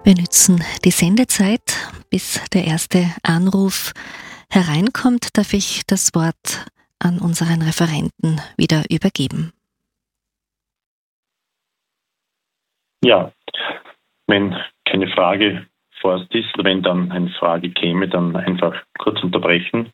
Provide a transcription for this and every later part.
Wir nützen die Sendezeit, bis der erste Anruf hereinkommt, darf ich das Wort an unseren Referenten wieder übergeben. Ja, wenn keine Frage vorerst ist, oder wenn dann eine Frage käme, dann einfach kurz unterbrechen.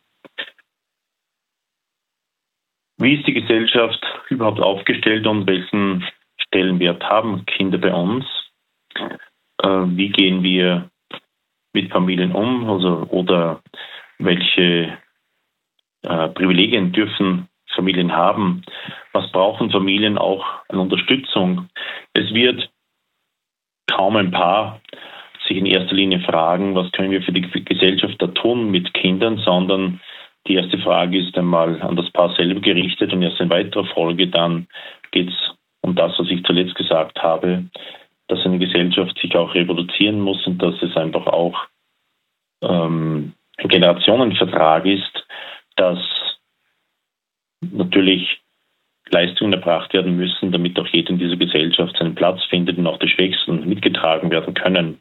Wie ist die Gesellschaft überhaupt aufgestellt und welchen Stellenwert haben Kinder bei uns? Wie gehen wir mit Familien um? Oder welche Privilegien dürfen Familien haben? Was brauchen Familien auch an Unterstützung? Es wird kaum ein Paar sich in erster Linie fragen, was können wir für die Gesellschaft da tun mit Kindern, sondern die erste Frage ist einmal an das Paar selber gerichtet und erst in weiterer Folge dann geht es um das, was ich zuletzt gesagt habe, dass eine Gesellschaft sich auch reproduzieren muss und dass es einfach auch ein Generationenvertrag ist, dass natürlich Leistungen erbracht werden müssen, damit auch jeder in dieser Gesellschaft seinen Platz findet und auch die Schwächsten mitgetragen werden können.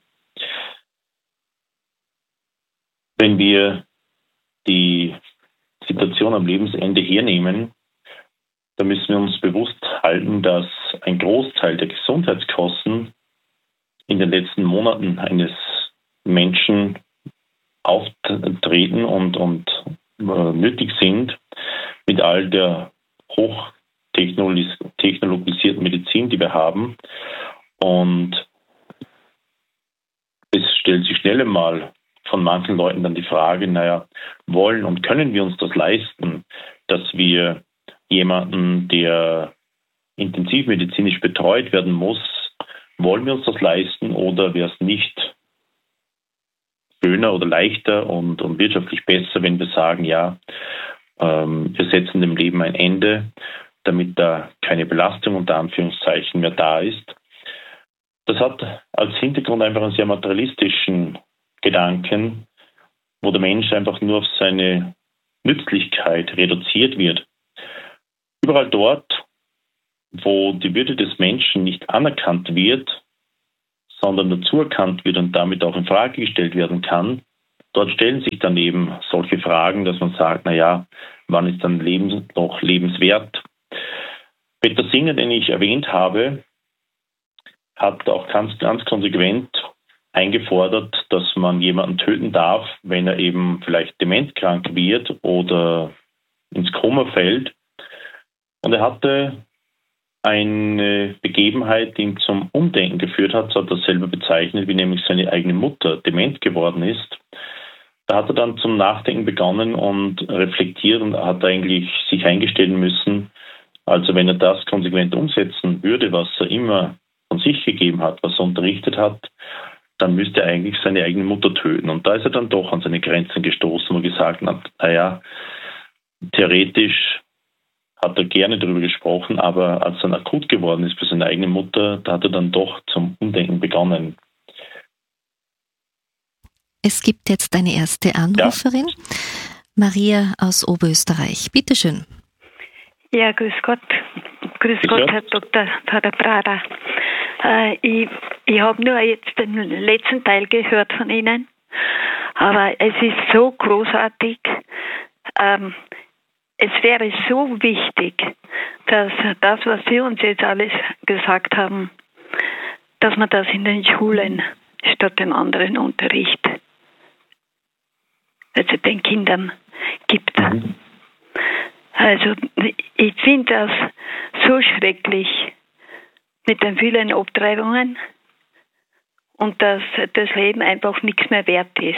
Wenn wir die Situation am Lebensende hernehmen, dann müssen wir uns bewusst halten, dass ein Großteil der Gesundheitskosten in den letzten Monaten eines Menschen auftreten und nötig sind mit all der hochtechnologisierten Medizin, die wir haben. Und es stellt sich schnell einmal von manchen Leuten dann die Frage, wollen und können wir uns das leisten, dass wir jemanden, der intensivmedizinisch betreut werden muss, wollen wir uns das leisten oder wäre es nicht schöner oder leichter und wirtschaftlich besser, wenn wir sagen, wir setzen dem Leben ein Ende, damit da keine Belastung unter Anführungszeichen mehr da ist. Das hat als Hintergrund einfach einen sehr materialistischen Gedanken, wo der Mensch einfach nur auf seine Nützlichkeit reduziert wird. Überall dort, wo die Würde des Menschen nicht anerkannt wird, sondern dazu erkannt wird und damit auch in Frage gestellt werden kann, dort stellen sich dann eben solche Fragen, dass man sagt, wann ist dann Leben noch lebenswert? Peter Singer, den ich erwähnt habe, hat auch ganz, ganz konsequent eingefordert, dass man jemanden töten darf, wenn er eben vielleicht demenzkrank wird oder ins Koma fällt. Und er hatte eine Begebenheit, die ihn zum Umdenken geführt hat, so hat er selber bezeichnet, wie nämlich seine eigene Mutter dement geworden ist. Da hat er dann zum Nachdenken begonnen und reflektiert und hat eigentlich sich eingestehen müssen, also wenn er das konsequent umsetzen würde, was er immer von sich gegeben hat, was er unterrichtet hat, dann müsste er eigentlich seine eigene Mutter töten. Und da ist er dann doch an seine Grenzen gestoßen und gesagt hat, theoretisch hat er gerne darüber gesprochen, aber als dann akut geworden ist für seine eigene Mutter, da hat er dann doch zum Umdenken begonnen. Es gibt jetzt eine erste Anruferin, Maria aus Oberösterreich. Bitte schön. Ja, grüß Gott. Grüß Gott, Herr Dr. Pfarrer Brader. Ich habe nur jetzt den letzten Teil gehört von Ihnen, aber es ist so großartig. Es wäre so wichtig, dass das, was Sie uns jetzt alles gesagt haben, dass man das in den Schulen statt dem anderen Unterricht, also den Kindern gibt. Also ich finde das so schrecklich mit den vielen Abtreibungen und dass das Leben einfach nichts mehr wert ist.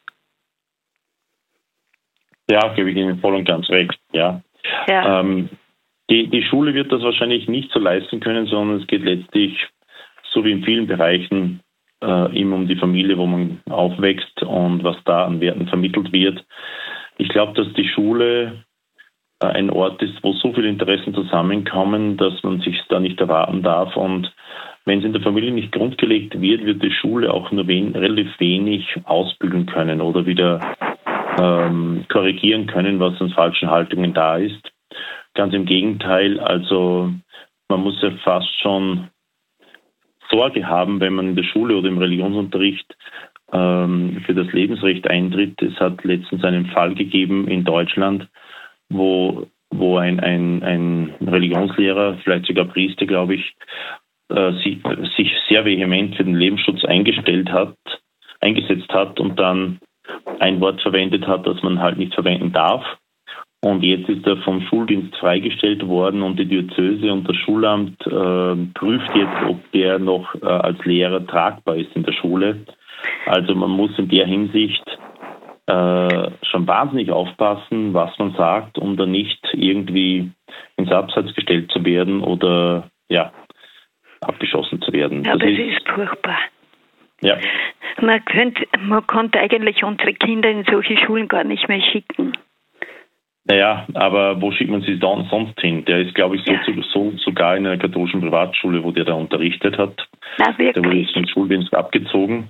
Ja, gebe ich Ihnen voll und ganz recht. Ja. Die Schule wird das wahrscheinlich nicht so leisten können, sondern es geht letztlich, so wie in vielen Bereichen, immer um die Familie, wo man aufwächst und was da an Werten vermittelt wird. Ich glaube, dass die Schule ein Ort ist, wo so viele Interessen zusammenkommen, dass man sich da nicht erwarten darf. Und wenn es in der Familie nicht grundgelegt wird, wird die Schule auch nur relativ wenig ausbilden können oder wieder korrigieren können, was an falschen Haltungen da ist. Ganz im Gegenteil, also man muss ja fast schon Sorge haben, wenn man in der Schule oder im Religionsunterricht für das Lebensrecht eintritt. Es hat letztens einen Fall gegeben in Deutschland, wo ein Religionslehrer, vielleicht sogar Priester, glaube ich, sich sehr vehement für den Lebensschutz eingesetzt hat und dann ein Wort verwendet hat, das man halt nicht verwenden darf. Und jetzt ist er vom Schuldienst freigestellt worden und die Diözese und das Schulamt prüft jetzt, ob der noch als Lehrer tragbar ist in der Schule. Also man muss in der Hinsicht schon wahnsinnig aufpassen, was man sagt, um da nicht irgendwie ins Abseits gestellt zu werden oder abgeschossen zu werden. Ja, das ist furchtbar. Ja. Man konnte eigentlich unsere Kinder in solche Schulen gar nicht mehr schicken. Naja, aber wo schickt man sie dann sonst hin? Der ist, glaube ich, sogar in einer katholischen Privatschule, wo der da unterrichtet hat. Na, wirklich? Der wurde jetzt vom Schuldienst abgezogen.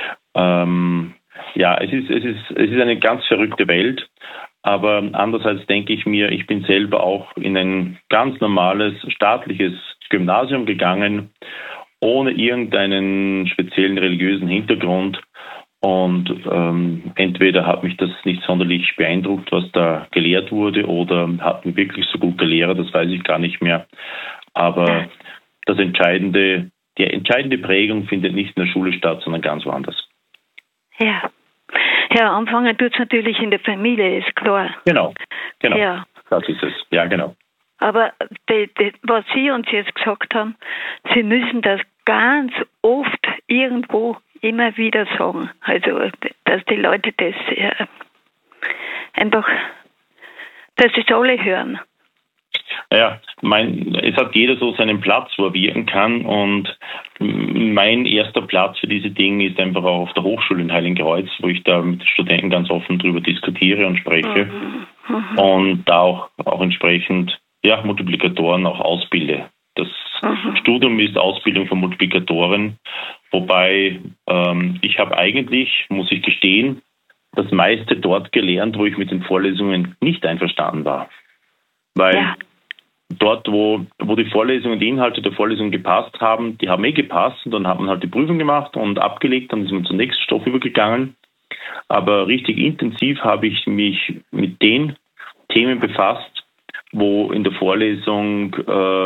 Es ist eine ganz verrückte Welt. Aber andererseits denke ich mir, ich bin selber auch in ein ganz normales staatliches Gymnasium gegangen, ohne irgendeinen speziellen religiösen Hintergrund. Und entweder hat mich das nicht sonderlich beeindruckt, was da gelehrt wurde, oder hatten wirklich so gute Lehrer, das weiß ich gar nicht mehr. Aber die entscheidende Prägung findet nicht in der Schule statt, sondern ganz woanders. Ja. Ja, anfangen tut es natürlich in der Familie, ist klar. Genau. Ja. Das ist es. Ja, genau. Aber was Sie uns jetzt gesagt haben, Sie müssen das ganz oft irgendwo immer wieder sagen. Also, dass die Leute das einfach, dass es alle hören. Ja, es hat jeder so seinen Platz, wo er wirken kann, und mein erster Platz für diese Dinge ist einfach auch auf der Hochschule in Heiligenkreuz, wo ich da mit Studenten ganz offen drüber diskutiere und spreche und da auch entsprechend Multiplikatoren auch ausbilde. Das Studium ist Ausbildung von Multiplikatoren, wobei ich habe eigentlich, muss ich gestehen, das meiste dort gelernt, wo ich mit den Vorlesungen nicht einverstanden war. Weil dort, wo die Vorlesungen, die Inhalte der Vorlesung gepasst haben, die haben gepasst, und dann hat man halt die Prüfung gemacht und abgelegt, dann ist man zum nächsten Stoff übergegangen. Aber richtig intensiv habe ich mich mit den Themen befasst, wo in der Vorlesung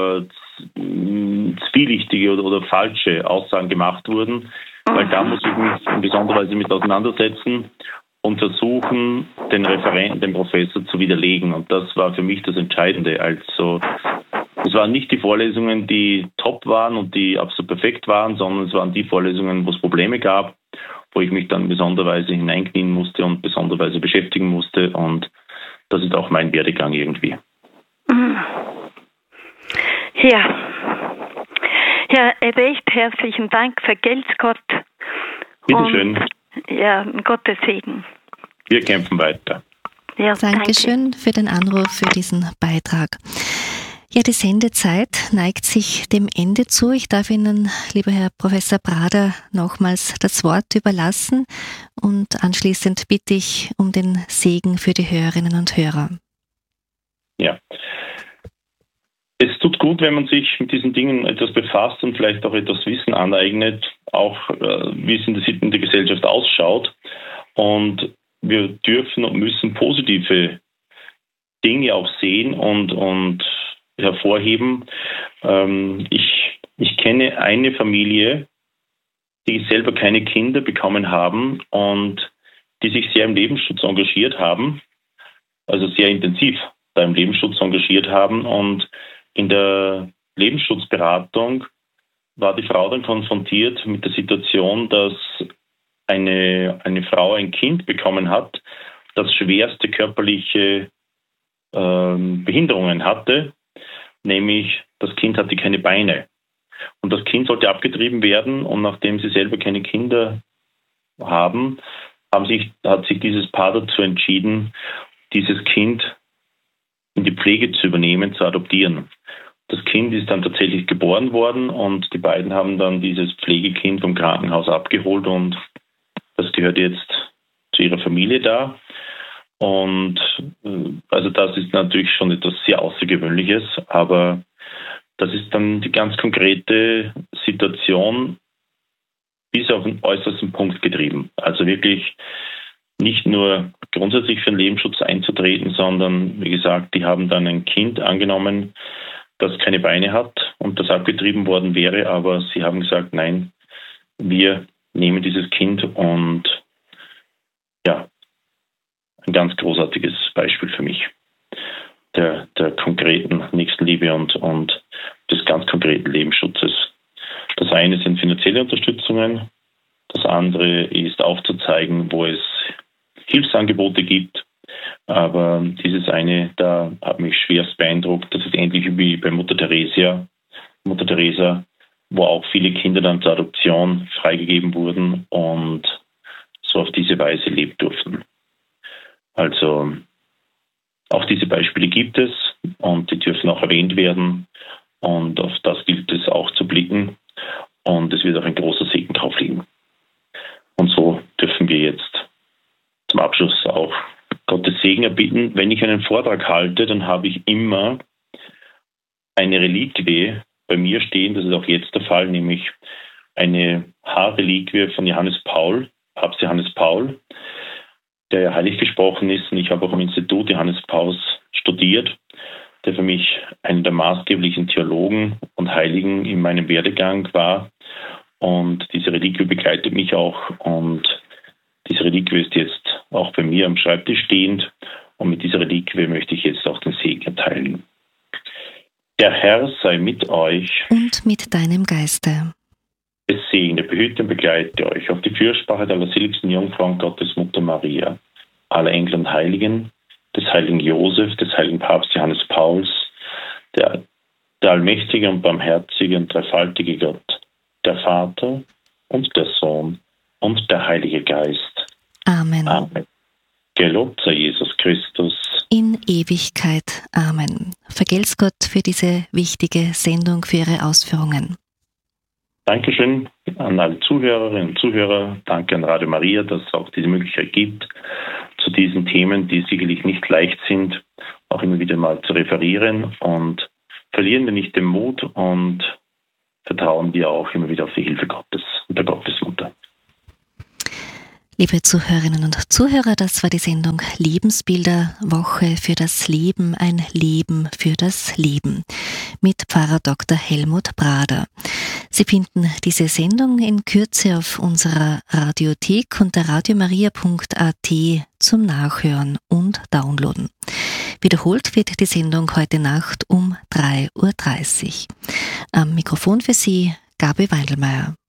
zwielichtige oder falsche Aussagen gemacht wurden, weil da muss ich mich in besonderer Weise mit auseinandersetzen und versuchen, den Referenten, den Professor zu widerlegen. Und das war für mich das Entscheidende. Also es waren nicht die Vorlesungen, die top waren und die absolut perfekt waren, sondern es waren die Vorlesungen, wo es Probleme gab, wo ich mich dann in besonderer Weise hineinknien musste und besonderer Weise beschäftigen musste. Und das ist auch mein Werdegang irgendwie. Ja, recht herzlichen Dank. Vergelt's Gott. Bitteschön. Ja, Gottes Segen. Wir kämpfen weiter. Ja, Dankeschön für den Anruf, für diesen Beitrag. Ja, die Sendezeit neigt sich dem Ende zu. Ich darf Ihnen, lieber Herr Professor Brader, nochmals das Wort überlassen, und anschließend bitte ich um den Segen für die Hörerinnen und Hörer. Ja. Es tut gut, wenn man sich mit diesen Dingen etwas befasst und vielleicht auch etwas Wissen aneignet, auch wie es in der Gesellschaft ausschaut. Und wir dürfen und müssen positive Dinge auch sehen und hervorheben. Ich kenne eine Familie, die selber keine Kinder bekommen haben und die sich sehr im Lebensschutz engagiert haben, also sehr intensiv da im Lebensschutz engagiert haben, und in der Lebensschutzberatung war die Frau dann konfrontiert mit der Situation, dass eine Frau ein Kind bekommen hat, das schwerste körperliche Behinderungen hatte, nämlich das Kind hatte keine Beine. Und das Kind sollte abgetrieben werden, und nachdem sie selber keine Kinder haben, hat sich dieses Paar dazu entschieden, dieses Kind in die Pflege zu übernehmen, zu adoptieren. Das Kind ist dann tatsächlich geboren worden, und die beiden haben dann dieses Pflegekind vom Krankenhaus abgeholt, und das gehört jetzt zu ihrer Familie da. Und also das ist natürlich schon etwas sehr Außergewöhnliches, aber das ist dann die ganz konkrete Situation bis auf den äußersten Punkt getrieben. Also wirklich nicht nur grundsätzlich für den Lebensschutz einzutreten, sondern, wie gesagt, die haben dann ein Kind angenommen, das keine Beine hat und das abgetrieben worden wäre, aber sie haben gesagt, nein, wir nehmen dieses Kind und ja, ein ganz großartiges Beispiel für mich der konkreten Nächstenliebe und des ganz konkreten Lebensschutzes. Das eine sind finanzielle Unterstützungen, das andere ist aufzuzeigen, wo es Hilfsangebote gibt. Aber dieses eine, da hat mich schwerst beeindruckt. Das ist ähnlich wie bei Mutter Teresa, wo auch viele Kinder dann zur Adoption freigegeben wurden und so auf diese Weise leben durften. Also auch diese Beispiele gibt es und die dürfen auch erwähnt werden und auf das gilt es auch zu blicken und es wird auch ein großer Segen drauf liegen. Und so dürfen wir jetzt zum Abschluss auch Gottes Segen erbitten. Wenn ich einen Vortrag halte, dann habe ich immer eine Reliquie bei mir stehen, das ist auch jetzt der Fall, nämlich eine Haarreliquie von Papst Johannes Paul, der ja heilig gesprochen ist. Und ich habe auch am Institut Johannes Pauls studiert, der für mich einer der maßgeblichen Theologen und Heiligen in meinem Werdegang war. Und diese Reliquie begleitet mich auch und diese Reliquie ist jetzt auch bei mir am Schreibtisch stehend und mit dieser Reliquie möchte ich jetzt auch den Segen erteilen. Der Herr sei mit euch und mit deinem Geiste. Es segne, behüte und begleite euch auf die Fürsprache der allerseligsten Jungfrau und Gottesmutter Maria, aller Engel und Heiligen, des heiligen Josef, des heiligen Papst Johannes Pauls, der allmächtige und barmherzige und dreifaltige Gott, der Vater und der Sohn und der Heilige Geist. Amen. Amen. Gelobt sei Jesus Christus. In Ewigkeit. Amen. Vergelt's Gott für diese wichtige Sendung, für Ihre Ausführungen. Dankeschön an alle Zuhörerinnen und Zuhörer. Danke an Radio Maria, dass es auch diese Möglichkeit gibt, zu diesen Themen, die sicherlich nicht leicht sind, auch immer wieder mal zu referieren. Und verlieren wir nicht den Mut und vertrauen wir auch immer wieder auf die Hilfe Gottes und der Gottesmutter. Liebe Zuhörerinnen und Zuhörer, das war die Sendung Lebensbilder, Woche für das Leben, ein Leben für das Leben mit Pfarrer Dr. Helmut Brader. Sie finden diese Sendung in Kürze auf unserer Radiothek unter radiomaria.at zum Nachhören und Downloaden. Wiederholt wird die Sendung heute Nacht um 3:30 Uhr. Am Mikrofon für Sie Gabi Weidelmeier.